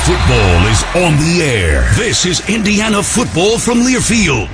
Football is on the air. This is Indiana football from Learfield.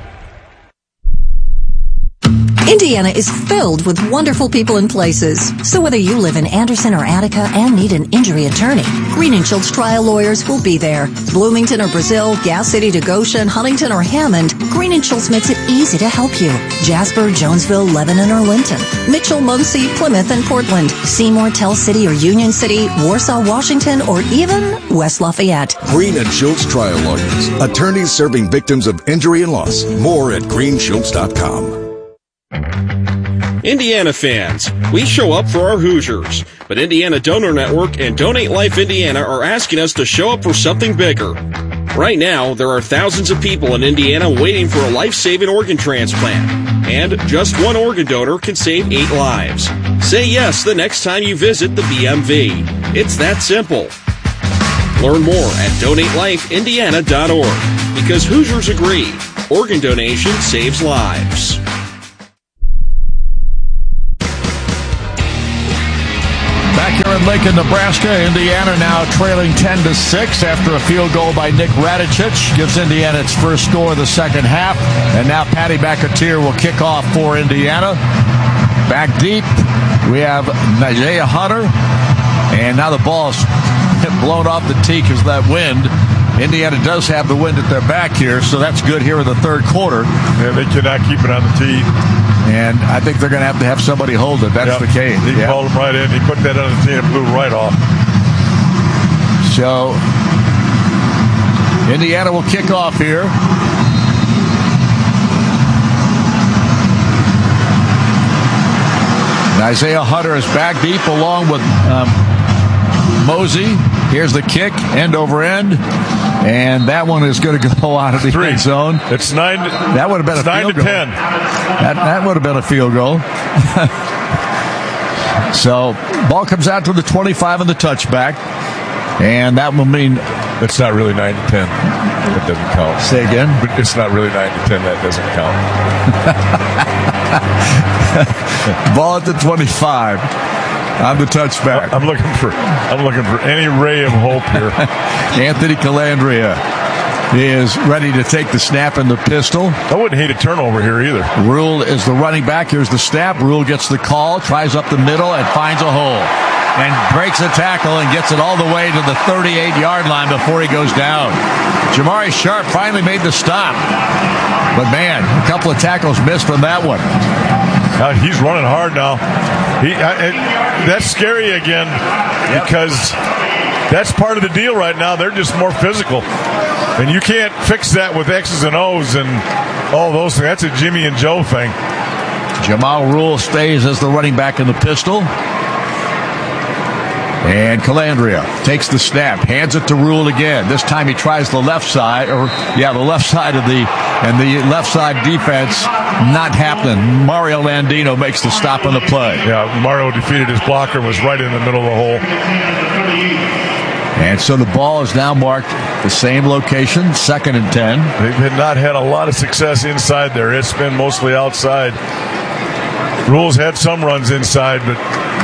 Indiana is filled with wonderful people and places. So whether you live in Anderson or Attica and need an injury attorney, Green & Schultz trial lawyers will be there. Bloomington or Brazil, Gas City to Goshen, Huntington or Hammond, Green & Schultz makes it easy to help you. Jasper, Jonesville, Lebanon or Linton, Mitchell, Muncie, Plymouth and Portland, Seymour, Tell City or Union City, Warsaw, Washington, or even West Lafayette. Green & Schultz trial lawyers, attorneys serving victims of injury and loss. More at greenschultz.com. Indiana fans, we show up for our Hoosiers, but Indiana Donor Network and Donate Life Indiana are asking us to show up for something bigger. Right now, there are thousands of people in Indiana waiting for a life-saving organ transplant, and just one organ donor can save 8 lives. Say yes the next time you visit the BMV. It's that simple. Learn more at donatelifeindiana.org, because Hoosiers agree, organ donation saves lives. Back here in Lincoln, Nebraska, Indiana now trailing 10-6 after a field goal by Nick Radicic. Gives Indiana its first score of the second half. And now Patty McAteer will kick off for Indiana. Back deep, we have Isaiah Hunter. And now the ball's blown off the tee because of that wind. Indiana does have the wind at their back here, so that's good here in the third quarter. Yeah, they cannot keep it on the tee. And I think they're going to have somebody hold it. That's the case. He called him right in. He put that on the tee and blew right off. So, Indiana will kick off here. And Isaiah Hunter is back deep along with Mosey. Here's the kick, end over end. And that one is going to go out of the end zone. It's 9. That would have been a field goal. 9-10. That would have been a field goal. So, ball comes out to the 25 on the touchback. And that will mean... It's not really 9-10. That doesn't count. Say again? It's not really 9-10. That doesn't count. Ball at the 25 on the touchback. I'm looking for any ray of hope here. Anthony Calandria is ready to take the snap in the pistol. I wouldn't hate a turnover here either. Rule is the running back. Here's the snap. Rule gets the call, tries up the middle, and finds a hole. And breaks a tackle and gets it all the way to the 38-yard line before he goes down. Jamari Sharp finally made the stop. But, man, a couple of tackles missed from that one. He's running hard now. That's scary again because that's part of the deal right now. They're just more physical. And you can't fix that with X's and O's and all those things. That's a Jimmy and Joe thing. Jamal Rule stays as the running back in the pistol. And Calandria takes the snap, hands it to Rule again. This time he tries the left side, the left side of the left side defense. Not happening. Mario Landino makes the stop on the play. Yeah, Mario defeated his blocker and was right in the middle of the hole. And so the ball is now marked the same location, 2nd and 10. They've not had a lot of success inside there. It's been mostly outside. Rule's had some runs inside, but...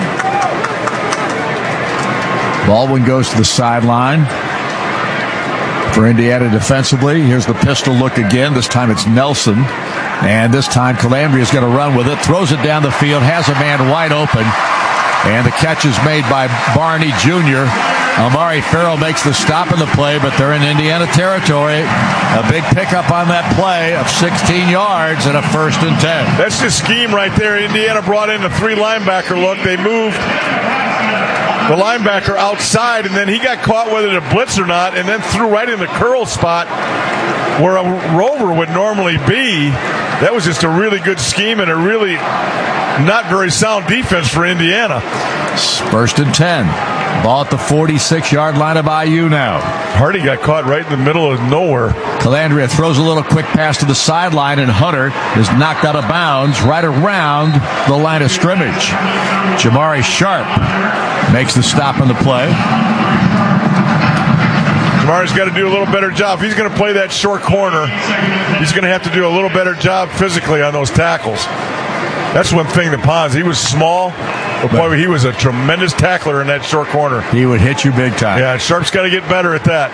Baldwin goes to the sideline for Indiana defensively. Here's the pistol look again. This time it's Nelson. And this time Calandria is going to run with it. Throws it down the field. Has a man wide open. And the catch is made by Barney Jr. Amari Farrell makes the stop in the play, but they're in Indiana territory. A big pickup on that play of 16 yards and a 1st and 10. That's the scheme right there. Indiana brought in a 3 linebacker look. They moved the linebacker outside, and then he got caught whether to blitz or not, and then threw right in the curl spot where a rover would normally be. That was just a really good scheme and a really not very sound defense for Indiana. 1st and 10. Ball at the 46-yard line of IU now. Hardy got caught right in the middle of nowhere. Calandria throws a little quick pass to the sideline, and Hunter is knocked out of bounds right around the line of scrimmage. Jamari Sharp makes the stop on the play. Jamari's got to do a little better job. If he's going to play that short corner, he's going to have to do a little better job physically on those tackles. That's one thing that Pons, he was small, but boy, he was a tremendous tackler in that short corner. He would hit you big time. Yeah, Sharp's got to get better at that.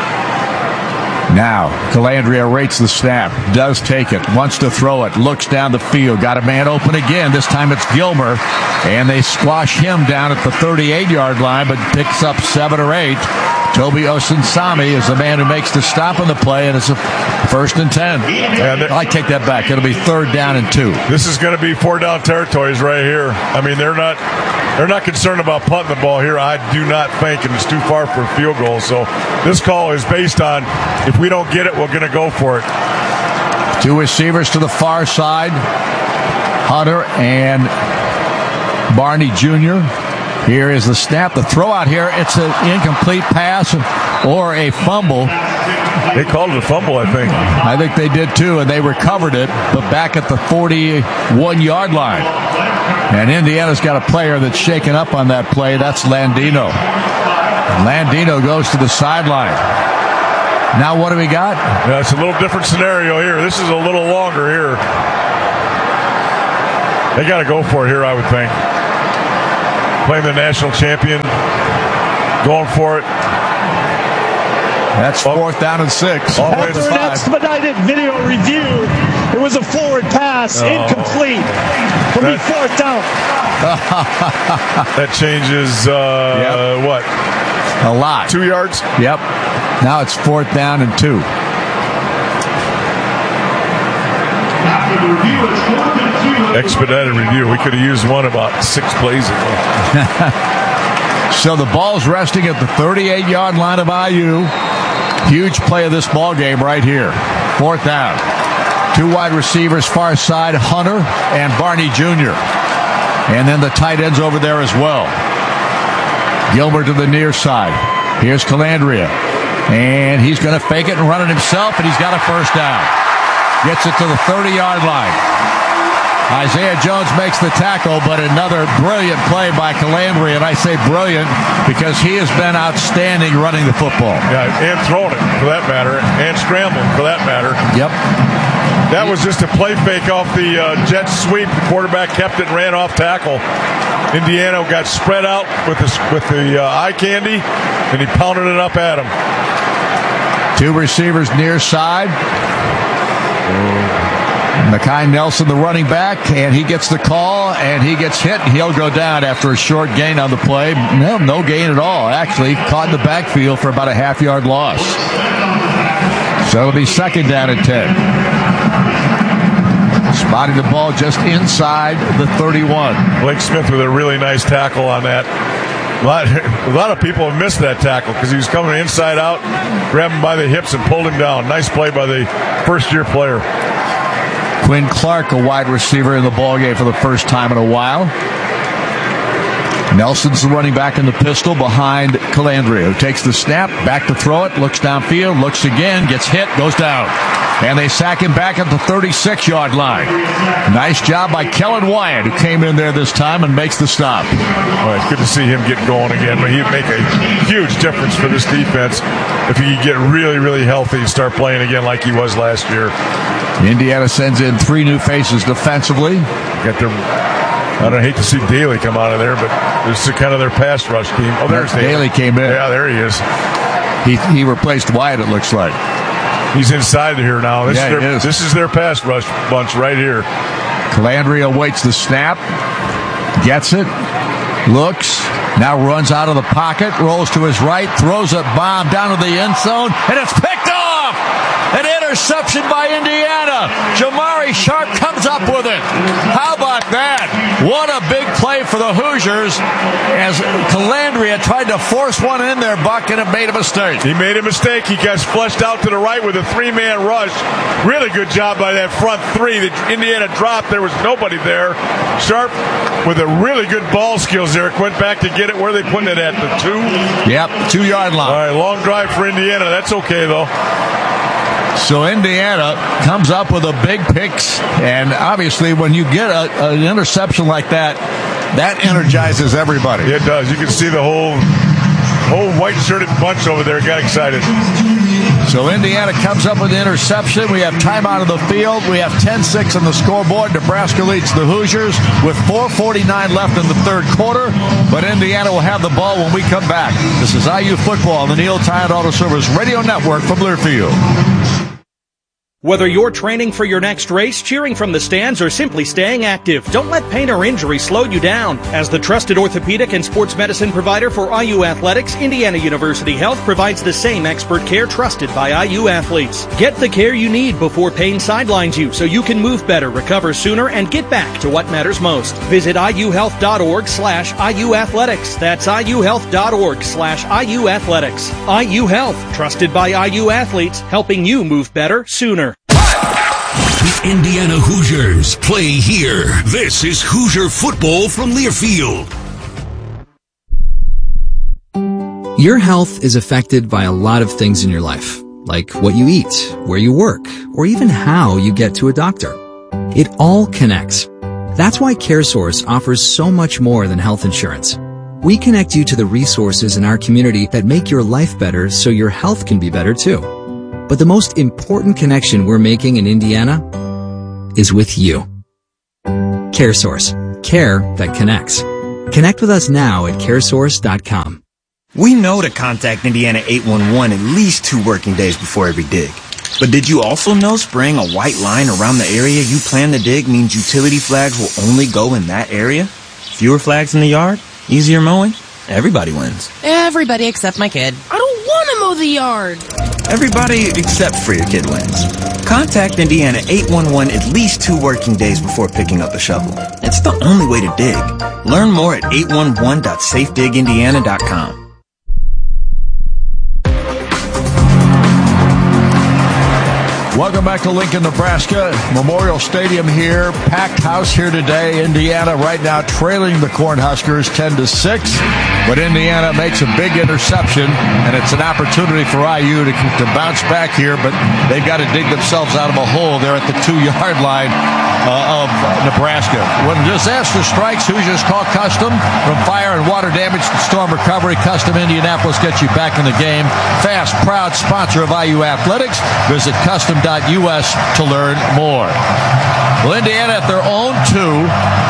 Now, Calandria rates the snap, does take it, wants to throw it, looks down the field, got a man open again. This time it's Gilmer, and they squash him down at the 38-yard line, but picks up 7 or 8. Toby Osinsami is the man who makes the stop on the play, and it's a 1st and 10. I take that back. It'll be 3rd down and 2. This is going to be 4-down territories right here. I mean, they're not concerned about punting the ball here, I do not think, and it's too far for a field goal. So this call is based on if we don't get it, we're going to go for it. 2 receivers to the far side, Hunter and Barney Jr. Here is the snap. The throw out here, it's an incomplete pass or a fumble. They called it a fumble, I think. I think they did too, and they recovered it, but back at the 41-yard line. And Indiana's got a player that's shaken up on that play. That's Landino. Landino goes to the sideline. Now what do we got? Yeah, it's a little different scenario here. This is a little longer here. They got to go for it here, I would think. Playing the national champion, going for it. That's 4th down and 6. After an expedited video review, it was a forward pass, incomplete. It'll be 4th down. That changes, what? A lot. 2 yards? Yep. Now it's 4th down and 2. Expedited review. We could have used one about 6 plays ago. So the ball's resting at the 38-yard line of IU. Huge play of this ball game right here. 4th down. 2 wide receivers far side, Hunter and Barney Jr. And then the tight ends over there as well. Gilmer to the near side. Here's Calandria. And he's going to fake it and run it himself, and he's got a 1st down. Gets it to the 30-yard line. Isaiah Jones makes the tackle, but another brilliant play by Calandria, and I say brilliant because he has been outstanding running the football. Yeah, and throwing it, for that matter, and scrambling, for that matter. Yep. That was just a play fake off the jet sweep. The quarterback kept it and ran off tackle. Indiana got spread out with the eye candy, and he pounded it up at him. 2 receivers near side. Makai Nelson, the running back, and he gets the call, and he gets hit. He'll go down after a short gain on the play. No gain at all, actually. Caught in the backfield for about a half-yard loss. So it'll be 2nd down and 10. Spotting the ball just inside the 31. Blake Smith with a really nice tackle on that. A lot of people have missed that tackle because he was coming inside out, grabbed him by the hips and pulled him down. Nice play by the first-year player. Quinn Clark, a wide receiver in the ballgame for the first time in a while. Nelson's the running back in the pistol behind Calandria, who takes the snap, back to throw it, looks downfield, looks again, gets hit, goes down. And they sack him back at the 36-yard line. Nice job by Kellen Wyatt, who came in there this time and makes the stop. Well, it's good to see him get going again, but he'd make a huge difference for this defense if he could get really, really healthy and start playing again like he was last year. Indiana sends in 3 new faces defensively. Got their, I hate to see Daly come out of there, but this is kind of their pass rush team. Oh, there's Daly came in. Yeah, there he is. He replaced Wyatt, it looks like. He's inside here now. This is their pass rush bunch right here. Calandria waits the snap, gets it, looks, now runs out of the pocket, rolls to his right, throws a bomb down to the end zone, and it's picked off! An interception by Indiana. Jamari Sharp comes up with it. How about that? What a big play for the Hoosiers as Calandria tried to force one in there, Buck, and it made a mistake. He made a mistake. He gets flushed out to the right with a 3-man rush. Really good job by that front 3 that Indiana dropped. There was nobody there. Sharp with a really good ball skills there. Went back to get it. Where are they putting it at? The 2? Yep, 2-yard line. All right, long drive for Indiana. That's okay, though. So Indiana comes up with a big picks, and obviously when you get an interception like that, that energizes everybody. It does. You can see the whole whole white-shirted bunch over there got excited. So Indiana comes up with the interception. We have timeout of the field. We have 10-6 on the scoreboard. Nebraska leads the Hoosiers with 4:49 left in the third quarter. But Indiana will have the ball when we come back. This is IU football on the Neil Tide Auto Service Radio Network from Learfield. Whether you're training for your next race, cheering from the stands, or simply staying active, don't let pain or injury slow you down. As the trusted orthopedic and sports medicine provider for IU Athletics, Indiana University Health provides the same expert care trusted by IU athletes. Get the care you need before pain sidelines you so you can move better, recover sooner, and get back to what matters most. Visit iuhealth.org/IU Athletics. That's iuhealth.org/IU Athletics. IU Health, trusted by IU athletes, helping you move better sooner. The Indiana Hoosiers play here. This is Hoosier football from Learfield. Your health is affected by a lot of things in your life, like what you eat, where you work, or even how you get to a doctor. It all connects. That's why CareSource offers so much more than health insurance. We connect you to the resources in our community that make your life better so your health can be better too. But the most important connection we're making in Indiana is with you. CareSource. Care that connects. Connect with us now at caresource.com. We know to contact Indiana 811 at least 2 working days before every dig. But did you also know spraying a white line around the area you plan to dig means utility flags will only go in that area? Fewer flags in the yard? Easier mowing? Everybody wins. Everybody except my kid. I don't want to mow the yard. Everybody except for your kid wins. Contact Indiana 811 at least 2 working days before picking up a shovel. It's the only way to dig. Learn more at 811.safedigindiana.com. Welcome back to Lincoln, Nebraska. Memorial Stadium here. Packed house here today. Indiana right now trailing the Cornhuskers 10-6. But Indiana makes a big interception, and it's an opportunity for IU to bounce back here. But they've got to dig themselves out of a hole there at the 2-yard line of Nebraska. When disaster strikes, Hoosiers call Custom. From fire and water damage to storm recovery, Custom Indianapolis gets you back in the game. Fast, proud sponsor of IU Athletics. Visit custom.us to learn more. Well, Indiana at their own 2.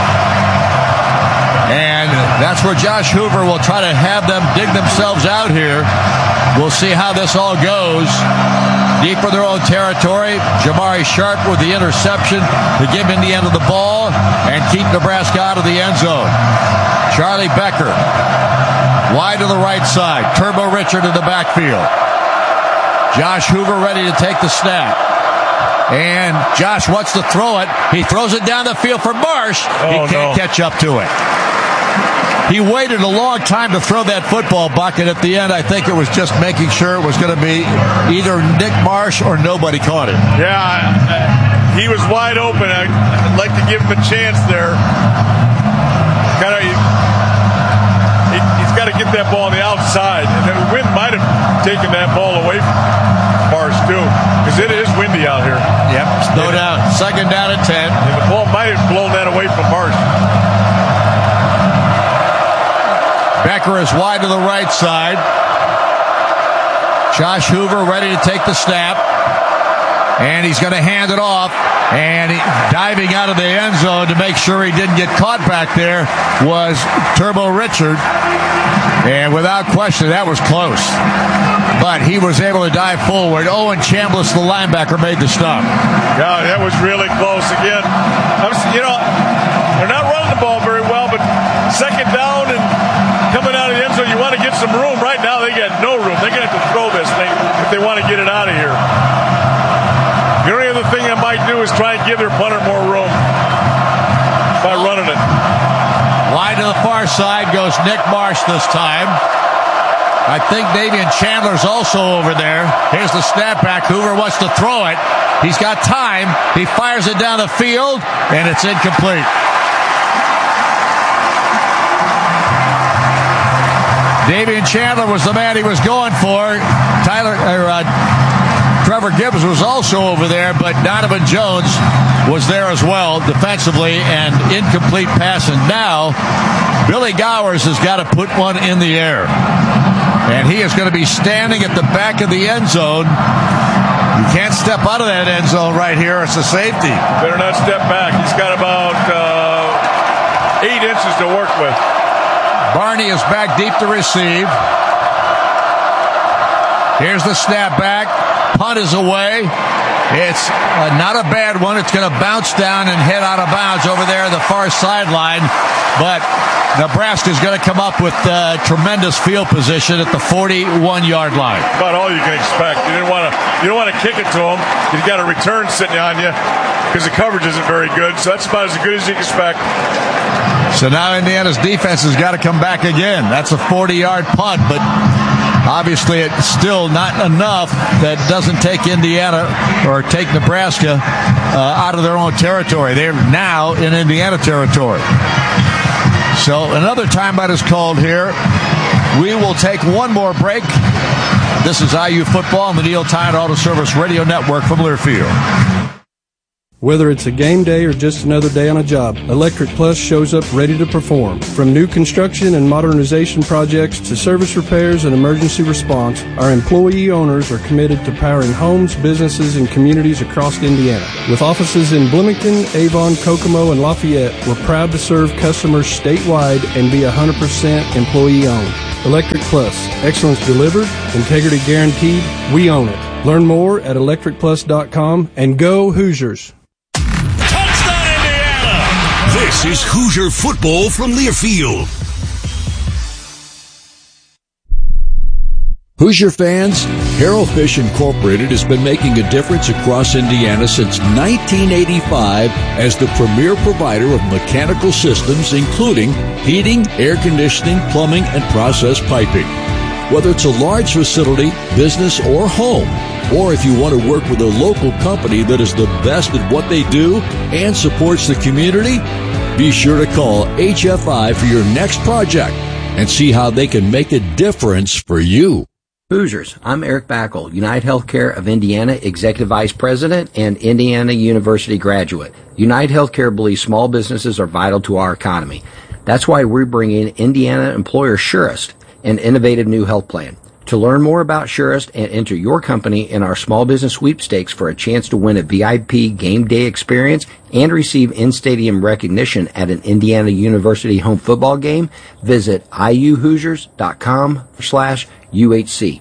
And that's where Josh Hoover will try to have them dig themselves out here. We'll see how this all goes. Deep in their own territory, Jamari Sharp with the interception to give Indiana the ball and keep Nebraska out of the end zone. Charlie Becker, wide to the right side. Turbo Richard in the backfield. Josh Hoover ready to take the snap. And Josh wants to throw it. He throws it down the field for Marsh. He can't catch up to it. He waited a long time to throw that football, Buck, and at the end I think it was just making sure it was going to be either Nick Marsh or nobody caught it. Yeah, he was wide open. I'd like to give him a chance there. He's got to get that ball on the outside, and then the wind might have taken that ball away from Marsh too, because it is windy out here. Yep, slow down. Second down and 10. And the ball might have blown that away from Marsh. Becker is wide to the right side. Josh Hoover ready to take the snap. And he's going to hand it off. And diving out of the end zone to make sure he didn't get caught back there was Turbo Richard. And without question, that was close. But he was able to dive forward. Owen Chambliss, the linebacker, made the stop. Yeah, that was really close. Again, they're not running the ball very well, but second down and coming out of the end zone, you want to get some room. Right now, they got no room. They're going to have to throw this thing if they want to get it out of here. The only other thing I might do is try and give their punter more room by running it. Wide to the far side goes Nick Marsh this time. I think Davian Chandler's also over there. Here's the snapback. Hoover wants to throw it. He's got time. He fires it down the field, and it's incomplete. Davian Chandler was the man he was going for. Trevor Gibbs was also over there, but Donovan Jones was there as well defensively, and incomplete pass. And now Billy Gowers has got to put one in the air. And he is going to be standing at the back of the end zone. You can't step out of that end zone right here. It's a safety. Better not step back. He's got about 8 inches to work with. Barney is back deep to receive. Here's the snap back. Punt is away. It's not a bad one. It's going to bounce down and head out of bounds over there on the far sideline. But Nebraska's going to come up with tremendous field position at the 41-yard line. About all you can expect. You don't want to kick it to him. You've got a return sitting on you because the coverage isn't very good. So that's about as good as you can expect. So now Indiana's defense has got to come back again. That's a 40-yard punt, but obviously it's still not enough that doesn't take Indiana or take Nebraska out of their own territory. They're now in Indiana territory. So another timeout is called here. We will take one more break. This is IU Football on the Neil Tide Auto Service Radio Network from Learfield. Whether it's a game day or just another day on a job, Electric Plus shows up ready to perform. From new construction and modernization projects to service repairs and emergency response, our employee owners are committed to powering homes, businesses, and communities across Indiana. With offices in Bloomington, Avon, Kokomo, and Lafayette, we're proud to serve customers statewide and be 100% employee-owned. Electric Plus. Excellence delivered, integrity guaranteed. We own it. Learn more at electricplus.com and go Hoosiers. This is Hoosier Football from Learfield. Hoosier fans, Harrow Fish Incorporated has been making a difference across Indiana since 1985 as the premier provider of mechanical systems, including heating, air conditioning, plumbing, and process piping. Whether it's a large facility, business, or home, or if you want to work with a local company that is the best at what they do and supports the community, be sure to call HFI for your next project and see how they can make a difference for you. Hoosiers, I'm Eric Backel, United Healthcare of Indiana Executive Vice President and Indiana University graduate. United Healthcare believes small businesses are vital to our economy. That's why we're bringing Indiana employer Surest, an innovative new health plan. To learn more about Surest and enter your company in our small business sweepstakes for a chance to win a VIP game day experience and receive in-stadium recognition at an Indiana University home football game, visit iuhoosiers.com/UHC.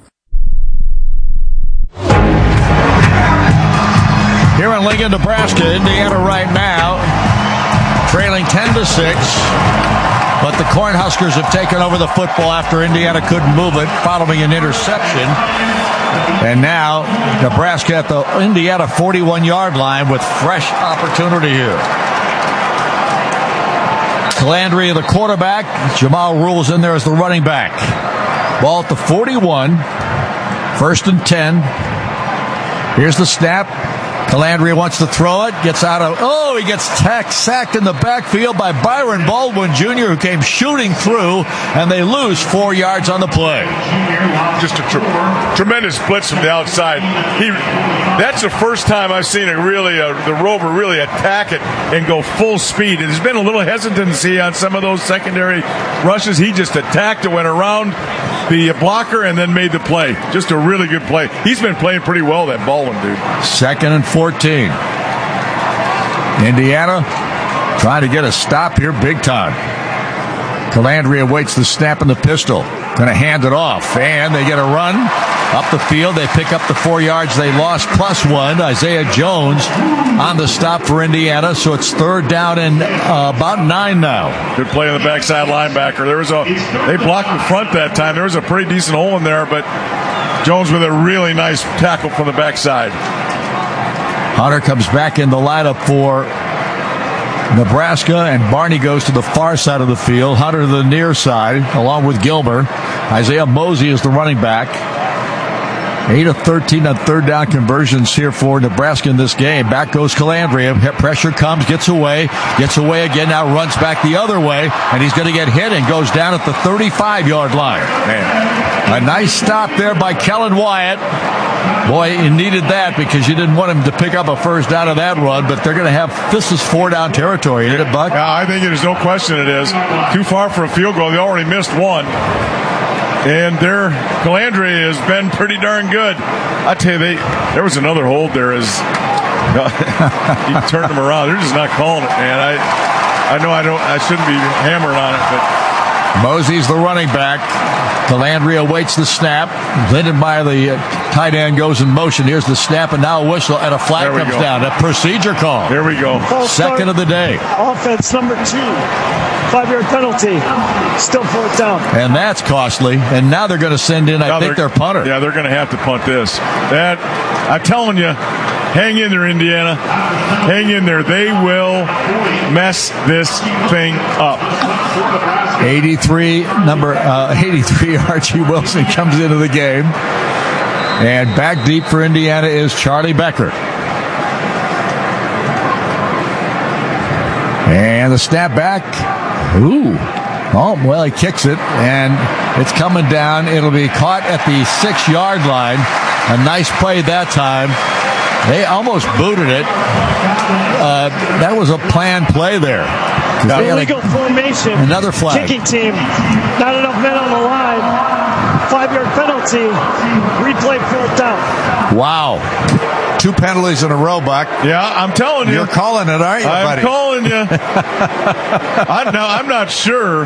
Here in Lincoln, Nebraska, Indiana right now, trailing 10-6. But the Cornhuskers have taken over the football after Indiana couldn't move it following an interception. And now Nebraska at the Indiana 41-yard line with fresh opportunity here. Calandria, the quarterback. Jamal Rules in there as the running back. Ball at the 41. 1st and 10. Here's the snap. Calandria wants to throw it, gets out of, he gets sacked in the backfield by Byron Baldwin Jr., who came shooting through, and they lose 4 yards on the play. Just a tremendous blitz from the outside. That's the first time I've seen the Rover really attack it and go full speed. There's been a little hesitancy on some of those secondary rushes. He just attacked it, went around the blocker, and then made the play. Just a really good play. He's been playing pretty well, that Baldwin dude. 2nd and 14. Indiana trying to get a stop here big time. Calandria waits the snap in the pistol. Going to hand it off. And they get a run up the field. They pick up the 4 yards they lost +1. Isaiah Jones on the stop for Indiana. So it's 3rd down and about 9 now. Good play on the backside linebacker. They blocked in front that time. There was a pretty decent hole in there, but Jones with a really nice tackle from the backside. Hunter comes back in the lineup for Nebraska, and Barney goes to the far side of the field. Hunter to the near side, along with Gilbert. Isaiah Mosey is the running back. 8 of 13 on 3rd down conversions here for Nebraska in this game. Back goes Calandria. Pressure comes, gets away again, now runs back the other way, and he's going to get hit and goes down at the 35-yard line. Man, a nice stop there by Kellen Wyatt. Boy, you needed that because you didn't want him to pick up a 1st down of that run, but they're going to have, this is 4-down territory, isn't it, Buck? Yeah, I think there's no question it is. Too far for a field goal. They already missed one. And Calandria has been pretty darn good. I tell you, there was another hold there as he turned them around. They're just not calling it, man. I know I shouldn't be hammering on it, but Mosey's the running back. Calandria waits the snap. Lindenmeyer, the tight end, goes in motion. Here's the snap, and now a whistle, and a flag comes down. A procedure call. There we go. Second of the day. Offense number 2. 5-yard penalty. Still 4th down. And that's costly. And now they're going to send in, I think, their punter. Yeah, they're going to have to punt this. I'm telling you, hang in there, Indiana. Hang in there. They will mess this thing up. 83, Archie Wilson comes into the game. And back deep for Indiana is Charlie Becker. And the snap back. Ooh. Oh, well, he kicks it, and it's coming down. It'll be caught at the 6-yard line. A nice play that time. They almost booted it. That was a planned play there. Illegal formation. Another flag. Kicking team. Not enough men on the line. 5-yard penalty. Replay 4th down. Wow. 2 penalties in a row, Buck. Yeah, I'm telling you. You're calling it, aren't you, buddy? I'm calling you. I'm not sure.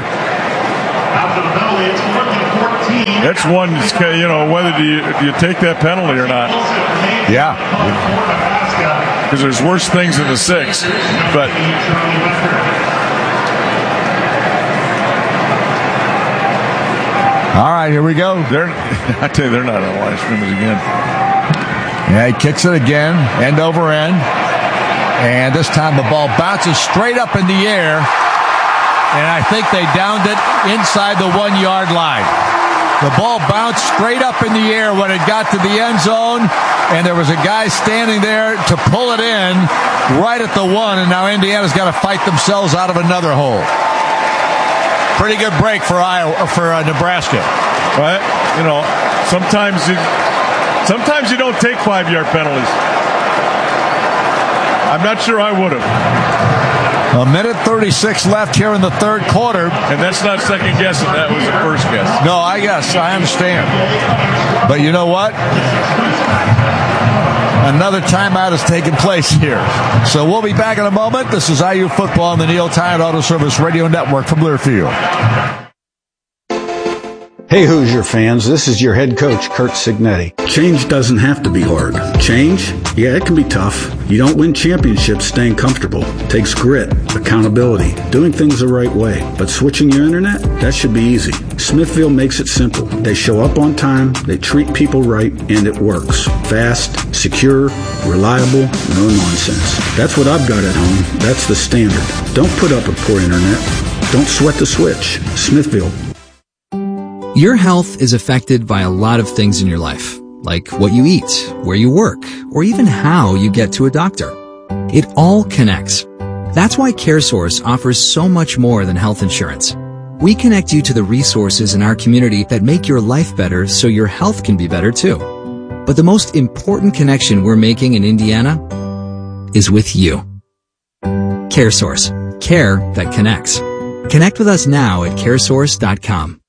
That's one, whether do you take that penalty or not. Yeah. Because there's worse things than the 6. But all right, here we go. I tell you, they're not on the line of scrimmage again. Yeah, he kicks it again, end over end. And this time the ball bounces straight up in the air. And I think they downed it inside the 1-yard line. The ball bounced straight up in the air when it got to the end zone. And there was a guy standing there to pull it in right at the 1. And now Indiana's got to fight themselves out of another hole. Pretty good break for Nebraska. Right? Sometimes you don't take 5-yard penalties. I'm not sure I would have. 1:36 left here in the third quarter. And that's not second guessing. That was the first guess. No, I understand. But you know what? Another timeout has taken place here. So we'll be back in a moment. This is IU Football on the Neil Tide Auto Service Radio Network from Learfield. Hey Hoosier fans, this is your head coach, Kurt Signetti. Change doesn't have to be hard. Change? Yeah, it can be tough. You don't win championships staying comfortable. It takes grit, accountability, doing things the right way. But switching your internet? That should be easy. Smithfield makes it simple. They show up on time, they treat people right, and it works. Fast, secure, reliable, no nonsense. That's what I've got at home. That's the standard. Don't put up with poor internet. Don't sweat the switch. Smithfield. Your health is affected by a lot of things in your life, like what you eat, where you work, or even how you get to a doctor. It all connects. That's why CareSource offers so much more than health insurance. We connect you to the resources in our community that make your life better so your health can be better too. But the most important connection we're making in Indiana is with you. CareSource. Care that connects. Connect with us now at caresource.com.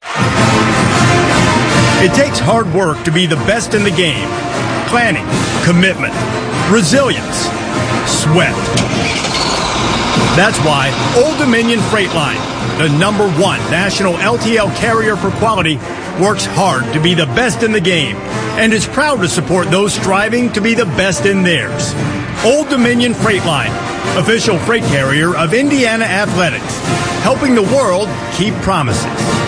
It takes hard work to be the best in the game. Planning, commitment, resilience, sweat. That's why Old Dominion Freight Line, the #1 national LTL carrier for quality, works hard to be the best in the game and is proud to support those striving to be the best in theirs. Old Dominion Freight Line, official freight carrier of Indiana Athletics, helping the world keep promises.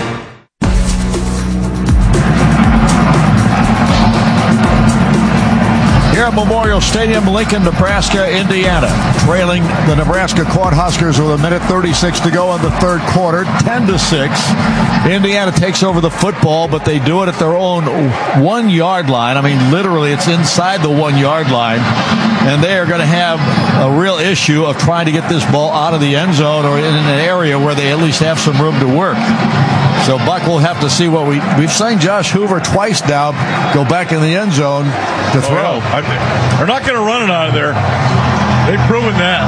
Here at Memorial Stadium, Lincoln, Nebraska, Indiana. Trailing the Nebraska Cornhuskers with 1:36 to go in the third quarter, 10-6. Indiana takes over the football, but they do it at their own 1-yard line. I mean, literally, it's inside the 1-yard line. And they are going to have a real issue of trying to get this ball out of the end zone or in an area where they at least have some room to work. So Buck will have to see what we've seen Josh Hoover twice now go back in the end zone to throw. They're not going to run it out of there. They've proven that.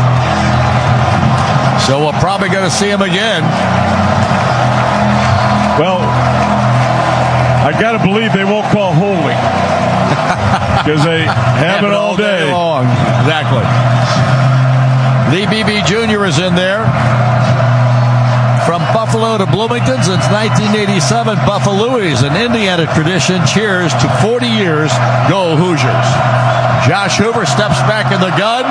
So we're probably going to see him again. Well, I got to believe they won't call holding because they have it all day long. Exactly. Lee Beebe Jr. is in there. From Buffalo to Bloomington since 1987, Buffalo's an Indiana tradition. Cheers to 40 years. Go Hoosiers. Josh Hoover steps back in the gun.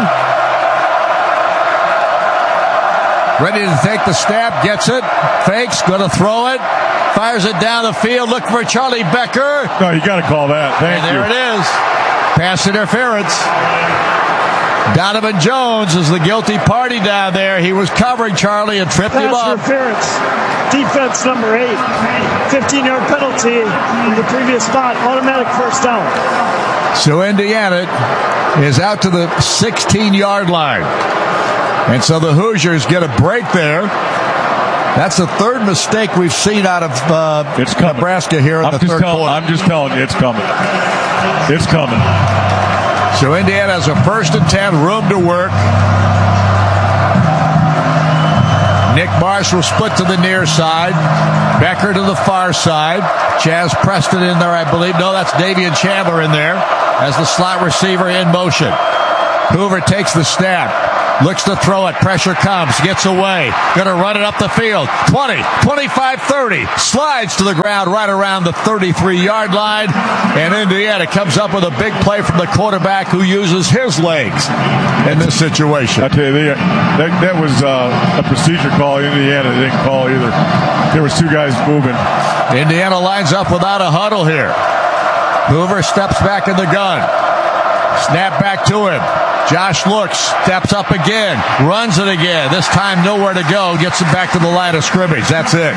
Ready to take the snap, gets it, fakes, going to throw it, fires it down the field, looking for Charlie Becker. No, you got to call that. Thank you. There it is. Pass interference. Donovan Jones is the guilty party down there. He was covering Charlie and tripped him up. Pass interference. Defense number 8. 15-yard penalty in the previous spot. Automatic first down. So Indiana is out to the 16-yard line. And so the Hoosiers get a break there. That's the third mistake we've seen out of Nebraska here in the third quarter. I'm just telling you, it's coming. It's coming. So Indiana has a 1st and 10, room to work. Nick Marsh will split to the near side. Becker to the far side. Chaz Preston in there, I believe. No, that's Davian Chandler in there as the slot receiver in motion. Hoover takes the snap. Looks to throw it. Pressure comes. Gets away. Going to run it up the field. 20, 25, 30. Slides to the ground right around the 33-yard line. And Indiana comes up with a big play from the quarterback who uses his legs in this situation. I tell you, that was a procedure call. Indiana didn't call either. There was 2 guys moving. Indiana lines up without a huddle here. Hoover steps back in the gun. Snap back to him. Josh looks, steps up again, runs it again. This time nowhere to go, gets it back to the line of scrimmage. That's it.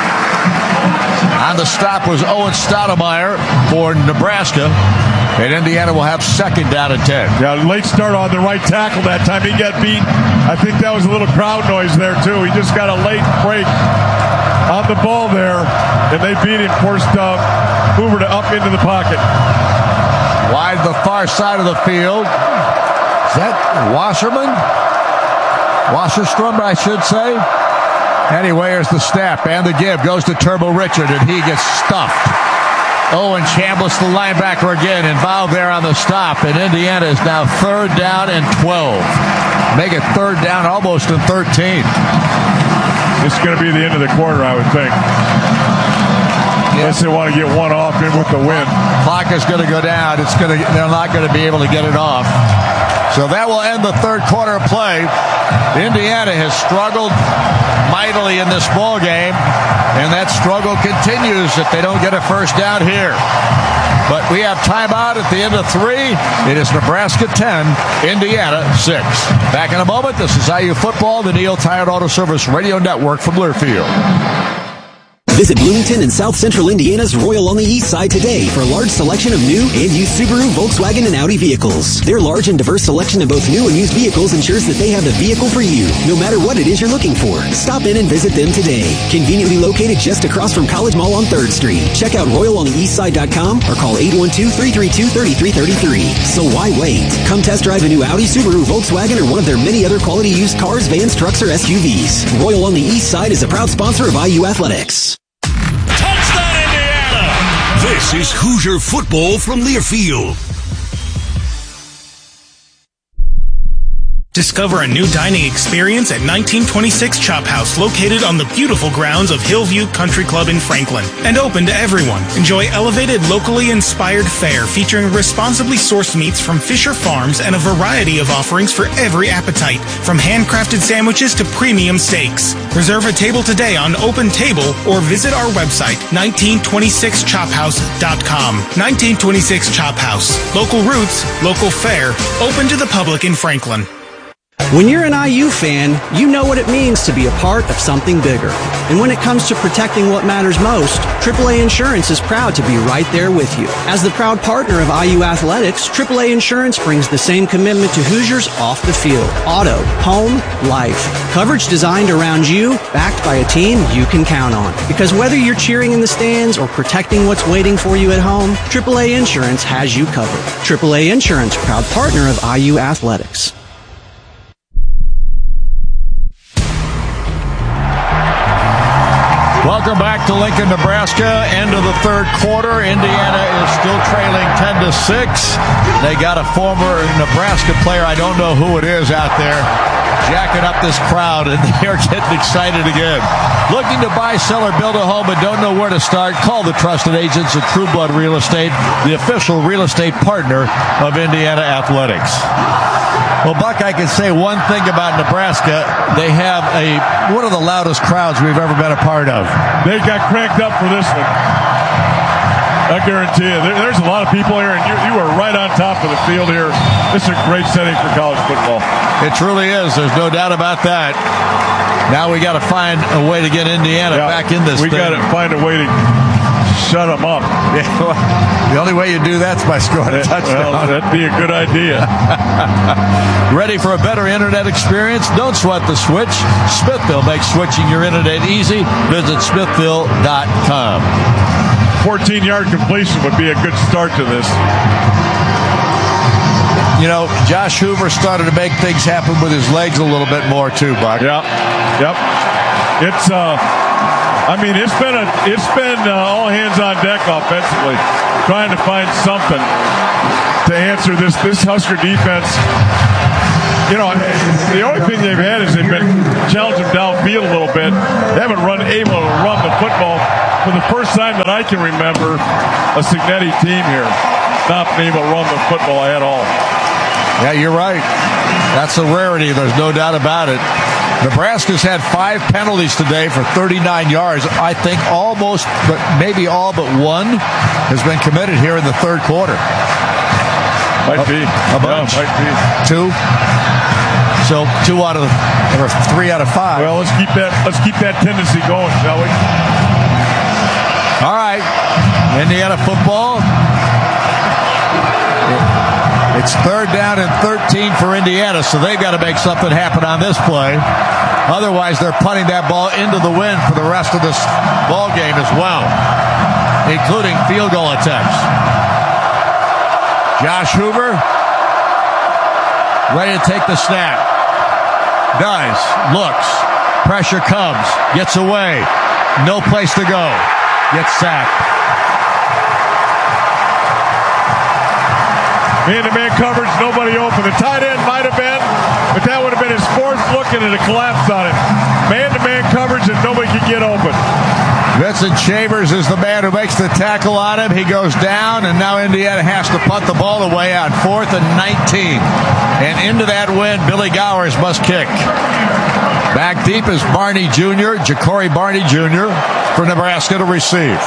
On the stop was Owen Stoudemire for Nebraska. And Indiana will have 2nd down and 10. Yeah, late start on the right tackle that time. He got beat. I think that was a little crowd noise there, too. He just got a late break on the ball there, and they beat him, forced Hoover to up into the pocket. Wide the far side of the field. Is that Wasserman? Wasserstrom, I should say. Anyway, here's the snap and the give. Goes to Turbo Richard, and he gets stuffed. Owen Chambliss, the linebacker, again involved there on the stop. And Indiana is now 3rd down and 12. Make it 3rd down almost in 13. This is going to be the end of the quarter, I would think. Unless they want to get one off in with the win. Clock is going to go down. They're not going to be able to get it off. So that will end the third quarter of play. Indiana has struggled mightily in this ball game, and that struggle continues if they don't get a first down here. But we have timeout at the end of 3. It is Nebraska 10, Indiana 6. Back in a moment. This is IU Football, the Neil Tired Auto Service Radio Network from Learfield. Visit Bloomington and South Central Indiana's Royal on the East Side today for a large selection of new and used Subaru, Volkswagen, and Audi vehicles. Their large and diverse selection of both new and used vehicles ensures that they have the vehicle for you, no matter what it is you're looking for. Stop in and visit them today. Conveniently located just across from College Mall on 3rd Street. Check out RoyalOnTheEastSide.com or call 812-332-3333. So why wait? Come test drive a new Audi, Subaru, Volkswagen, or one of their many other quality used cars, vans, trucks, or SUVs. Royal on the East Side is a proud sponsor of IU Athletics. This is Hoosier Football from Learfield. Discover a new dining experience at 1926 Chop House, located on the beautiful grounds of Hillview Country Club in Franklin, and open to everyone. Enjoy elevated, locally inspired fare featuring responsibly sourced meats from Fisher Farms and a variety of offerings for every appetite, from handcrafted sandwiches to premium steaks. Reserve a table today on Open Table or visit our website, 1926chophouse.com. 1926 Chop House. Local roots, local fare, open to the public in Franklin. When you're an IU fan, you know what it means to be a part of something bigger. And when it comes to protecting what matters most, AAA Insurance is proud to be right there with you. As the proud partner of IU Athletics, AAA Insurance brings the same commitment to Hoosiers off the field. Auto, home, life. Coverage designed around you, backed by a team you can count on. Because whether you're cheering in the stands or protecting what's waiting for you at home, AAA Insurance has you covered. AAA Insurance, proud partner of IU Athletics. Welcome back to Lincoln, Nebraska. End of the third quarter. Indiana is still trailing 10-6. They got a former Nebraska player, I don't know who it is out there, jacking up this crowd, and they're getting excited again. Looking to buy, sell, or build a home but don't know where to start? Call the trusted agents at True Blood Real Estate, the official real estate partner of Indiana Athletics. Well, Buck, I can say one thing about Nebraska. They have one of the loudest crowds we've ever been a part of. They got cranked up for this one. I guarantee you. There's a lot of people here, and you are right on top of the field here. This is a great setting for college football. It truly is. There's no doubt about that. Now we got to find a way to get Indiana back in this thing. We got to find a way to shut them up. Yeah, well, the only way you do that's by scoring a touchdown. Well, that'd be a good idea. Ready for a better internet experience? Don't sweat the switch. Smithville makes switching your internet easy. Visit smithville.com. 14-yard completion would be a good start to this. You know, Josh Hoover started to make things happen with his legs a little bit more too, Buck. Yep. It's been all hands on deck offensively, trying to find something to answer this Husker defense. You know, the only thing they've had is they've been challenging downfield a little bit. They haven't able to run the football for the first time that I can remember. A Cignetti team here not being able to run the football at all. Yeah, you're right. That's a rarity. There's no doubt about it. Nebraska's had 5 penalties today for 39 yards. I think almost, but maybe all but one has been committed here in the third quarter. Might be. A bunch. Yeah, might be. 2. So 3 out of 5. Well, let's keep that tendency going, shall we? All right. Indiana football. It's 3rd down and 13 for Indiana, so they've got to make something happen on this play. Otherwise, they're punting that ball into the wind for the rest of this ball game as well, including field goal attempts. Josh Hoover, ready to take the snap. Does, looks, pressure comes, gets away, no place to go, gets sacked. Man-to-man coverage, nobody open. The tight end might have been, but that would have been his 4th look, and it collapsed on him. Man-to-man coverage, and nobody could get open. Vincent Shavers is the man who makes the tackle on him. He goes down, and now Indiana has to punt the ball away on 4th and 19. And into that wind, Billy Gowers must kick. Back deep is Barney Jr., Ja'Cory Barney Jr. for Nebraska to receive.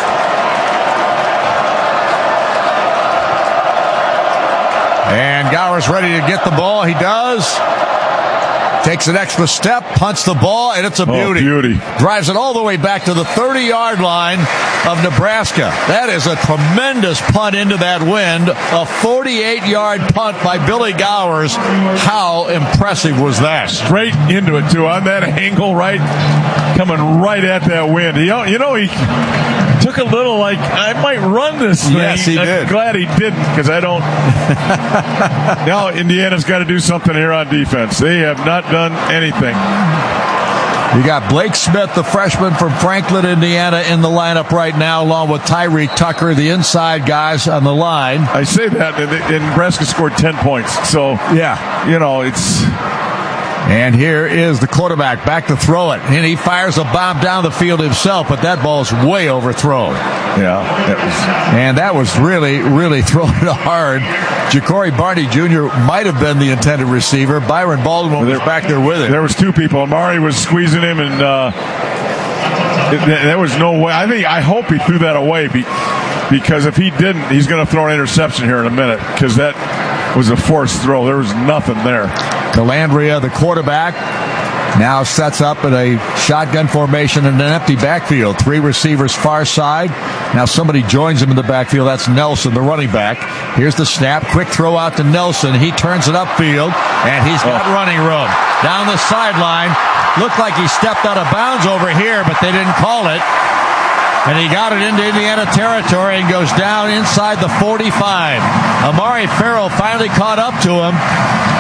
And Gowers ready to get the ball. He does. Takes an extra step, punts the ball, and it's a beauty. Drives it all the way back to the 30-yard line of Nebraska. That is a tremendous punt into that wind. A 48-yard punt by Billy Gowers. How impressive was that? Straight into it, too, on that angle, right? Coming right at that wind. He took a little I might run this thing. Yes, he did. I'm glad he didn't, because I don't. Now Indiana's got to do something here on defense. They have not done anything. You got Blake Smith, the freshman from Franklin, Indiana, in the lineup right now, along with Tyree Tucker, the inside guys on the line. I say that, and Nebraska scored 10 points. So, yeah, it's... And here is the quarterback back to throw it. And he fires a bomb down the field himself, but that ball is way overthrown. Yeah. And that was really, really thrown hard. Ja'Cory Barney Jr. might have been the intended receiver. Byron Baldwin was back there with it. There was 2 people. Amari was squeezing him, and there was no way. I hope he threw that away because if he didn't, he's going to throw an interception here in a minute because that was a forced throw. There was nothing there. Calandria, the quarterback, now sets up in a shotgun formation in an empty backfield. 3 receivers far side. Now somebody joins him in the backfield. That's Nelson, the running back. Here's the snap. Quick throw out to Nelson. He turns it upfield, and he's got running room. Down the sideline. Looked like he stepped out of bounds over here, but they didn't call it. And he got it into Indiana territory and goes down inside the 45. Amari Farrell finally caught up to him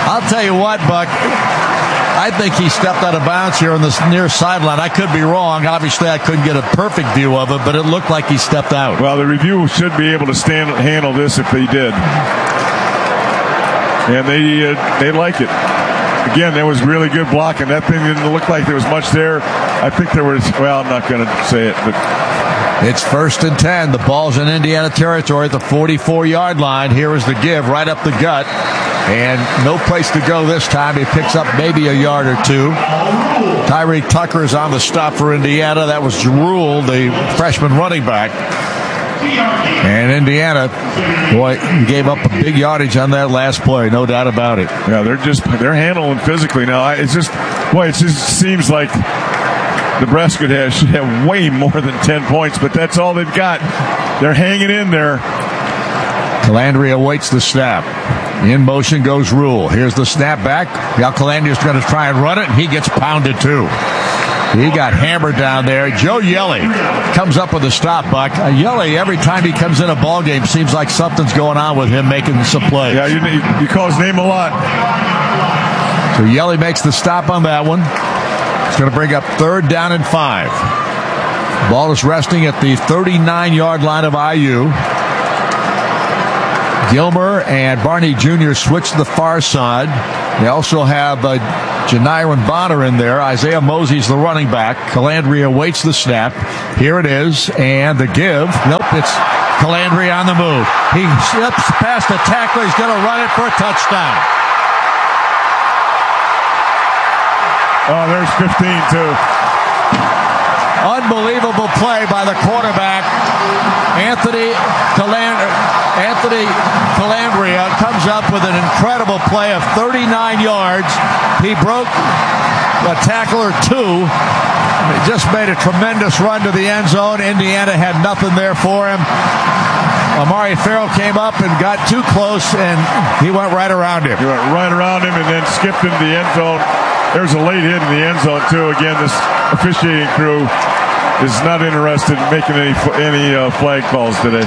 I'll tell you what, Buck. I think he stepped out of bounds here on the near sideline. I could be wrong. Obviously, I couldn't get a perfect view of it, but it looked like he stepped out. Well, the review should be able to handle this if they did. And they like it. Again, that was really good blocking. That thing didn't look like there was much there. I think there was, well, I'm not going to say it, but... It's 1st and 10. The ball's in Indiana territory at the 44-yard line. Here is the give right up the gut. And no place to go this time. He picks up maybe a yard or two. Tyree Tucker is on the stop for Indiana. That was Jarul, the freshman running back. And Indiana, boy, gave up a big yardage on that last play, no doubt about it. Yeah, they're handling physically now. It just seems like Nebraska should have way more than 10 points, but that's all they've got. They're hanging in there. Calandria awaits the snap. In motion goes Rule. Here's the snap back. Now Calandria's going to try and run it, and he gets pounded too. He got hammered down there. Joe Yelly comes up with a stop, Buck. Yelly, every time he comes in a ball game, seems like something's going on with him making some plays. Yeah, you call his name a lot. So Yelly makes the stop on that one. It's going to bring up 3rd down and 5. Ball is resting at the 39-yard line of IU. Gilmer and Barney Jr. switch to the far side. They also have Janiron Bonner in there. Isaiah Mosey's the running back. Calandria waits the snap. Here it is, and the give. Nope, it's Calandria on the move. He slips past the tackler. He's going to run it for a touchdown. Oh, there's 15, too. Unbelievable play by the quarterback. Anthony Calandria comes up with an incredible play of 39 yards. He broke a tackle or two. He just made a tremendous run to the end zone. Indiana had nothing there for him. Amari Farrell came up and got too close, and he went right around him. He went right around him and then skipped into the end zone. There's a late hit in the end zone, too. Again, this officiating crew is not interested in making any flag calls today.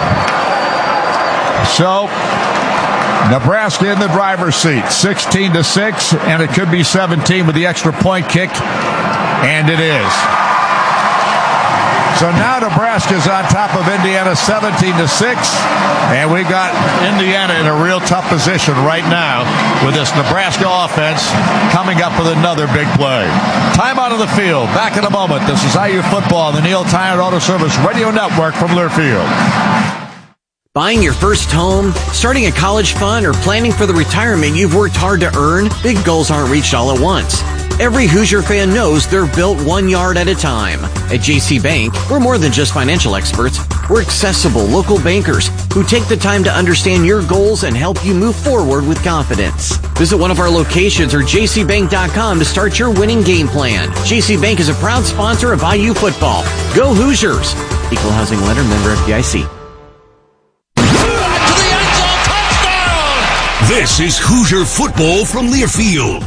So, Nebraska in the driver's seat, 16-6, and it could be 17 with the extra point kick, and it is. So now Nebraska's on top of Indiana 17-6, and we got Indiana in a real tough position right now with this Nebraska offense coming up with another big play. Time out of the field. Back in a moment. This is IU football on the Neil Tyrant Auto Service Radio Network from Learfield. Buying your first home, starting a college fund, or planning for the retirement you've worked hard to earn? Big goals aren't reached all at once. Every Hoosier fan knows they're built 1 yard at a time. At JC Bank, we're more than just financial experts. We're accessible local bankers who take the time to understand your goals and help you move forward with confidence. Visit one of our locations or jcbank.com to start your winning game plan. JC Bank is a proud sponsor of IU football. Go Hoosiers! Equal housing lender, member FDIC. This is Hoosier football from Learfield.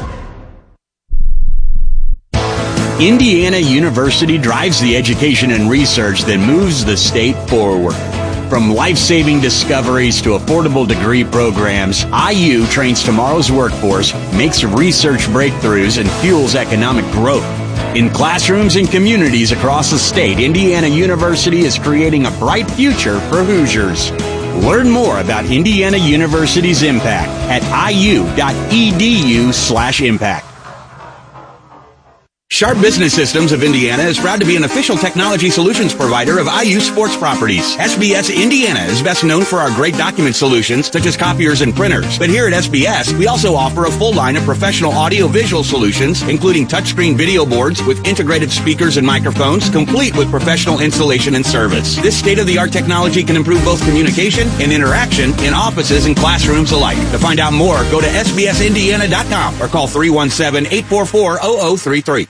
Indiana University drives the education and research that moves the state forward. From life-saving discoveries to affordable degree programs, IU trains tomorrow's workforce, makes research breakthroughs, and fuels economic growth. In classrooms and communities across the state, Indiana University is creating a bright future for Hoosiers. Learn more about Indiana University's impact at iu.edu/impact. Sharp Business Systems of Indiana is proud to be an official technology solutions provider of IU Sports Properties. SBS Indiana is best known for our great document solutions such as copiers and printers. But here at SBS, we also offer a full line of professional audio-visual solutions, including touchscreen video boards with integrated speakers and microphones, complete with professional installation and service. This state-of-the-art technology can improve both communication and interaction in offices and classrooms alike. To find out more, go to sbsindiana.com or call 317-844-0033.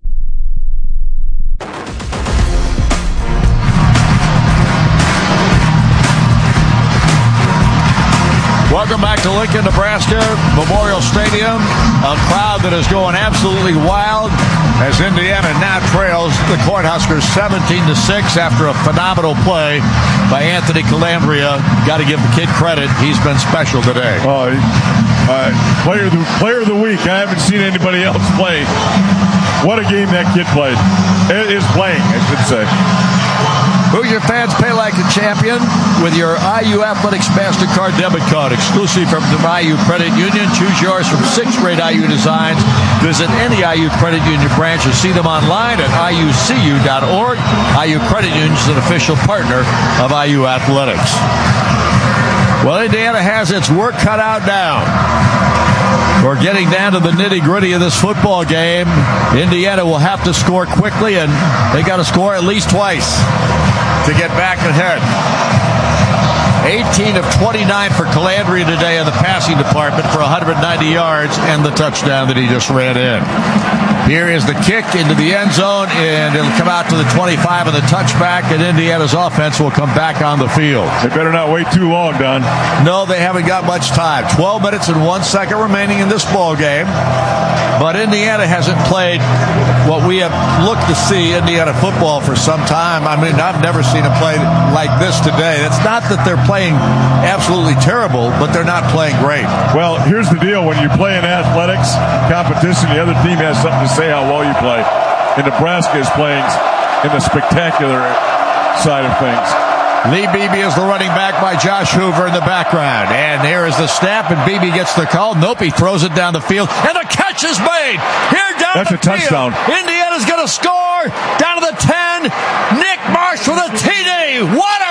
Welcome back to Lincoln, Nebraska, Memorial Stadium. A crowd that is going absolutely wild as Indiana now trails the Cornhuskers 17-6 after a phenomenal play by Anthony Calandria. Got to give the kid credit. He's been special today. Oh, Player of the week. I haven't seen anybody else play. What a game that kid played. Is playing, I should say. Hoosier fans, pay like a champion with your IU Athletics MasterCard debit card, exclusive from the IU Credit Union. Choose yours from 6 great IU designs. Visit any IU Credit Union branch or see them online at iucu.org. IU Credit Union is an official partner of IU Athletics. Well, Indiana has its work cut out now. We're getting down to the nitty-gritty of this football game. Indiana will have to score quickly, and they got to score at least twice to get back ahead. 18 of 29 for Calandria today in the passing department for 190 yards and the touchdown that he just ran in. Here is the kick into the end zone, and it'll come out to the 25 and the touchback, and Indiana's offense will come back on the field. They better not wait too long, Don. No, they haven't got much time. 12 minutes and 1 second remaining in this ball game. But Indiana hasn't played what we have looked to see Indiana football for some time. I mean, I've never seen them play like this today. It's not that they're playing absolutely terrible, but they're not playing great. Well, here's the deal. When you play in athletics competition, the other team has something to say how well you play. And Nebraska is playing in the spectacular side of things. Lee Beebe is the running back by Josh Hoover in the background. And here is the snap, and Beebe gets the call. Nope, he throws it down the field. And the catch is made. Here down That's the a touchdown. field. Indiana's going to score. Down to the 10. Nick Marsh with a TD. What a